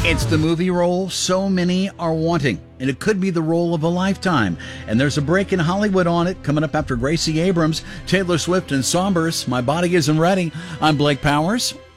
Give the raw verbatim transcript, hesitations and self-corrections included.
It's the movie role so many are wanting, and it could be the role of a lifetime. And there's a break in Hollywood on it coming up after Gracie Abrams, Taylor Swift, and Sombers. My Body Isn't Ready. I'm Blake Powers.